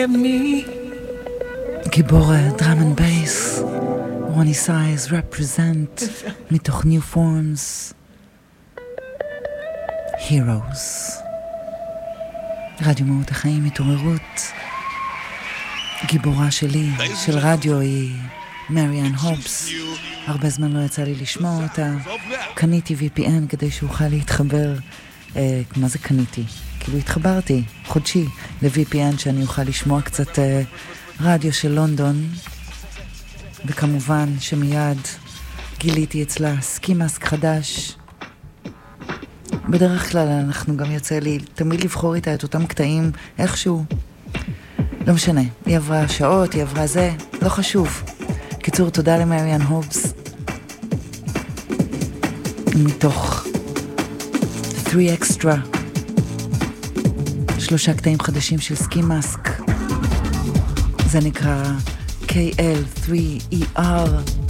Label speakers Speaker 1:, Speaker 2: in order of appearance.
Speaker 1: גיבור דראם אנד בייס, רוני סייז, represent, מתוך New Forms, Heroes. רדיו מהות החיים, התעוררות. גיבורה שלי, של רדיו, היא מריאן הובס. הרבה זמן לא יצא לי לשמוע אותה. קניתי VPN כדי שאוכל להתחבר. מה זה קניתי? כאילו התחברתי, חודשי, ל-VPN שאני אוכל לשמוע קצת רדיו של לונדון. וכמובן שמיד גיליתי אצלה סקי מאסק חדש. בדרך כלל אנחנו גם יוצא לי תמיד לבחור איתה את אותם קטעים איכשהו. לא משנה, היא עברה שעות, היא עברה זה, לא חשוב. קיצור, תודה למריאן הובס. מתוך 3 Extra, 3 קטעים חדשים של סקי מאסק. זה נקרא KL3ER.